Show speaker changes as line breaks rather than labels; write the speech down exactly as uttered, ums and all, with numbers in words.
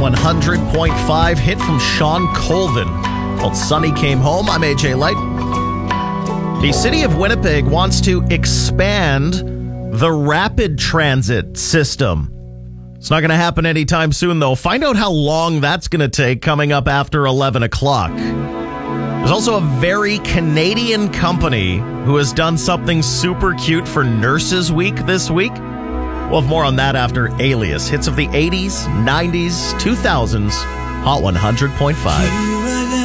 one hundred point five hit from Sean Colvin called Sonny Came Home. I'm A J Light. The city of Winnipeg wants to expand the rapid transit system. It's not going to happen anytime soon, though. Find out how long that's going to take coming up after eleven o'clock. There's also a very Canadian company who has done something super cute for Nurses Week this week. We'll have more on that after Alias. Hits of the eighties, nineties, two thousands, Hot one hundred point five.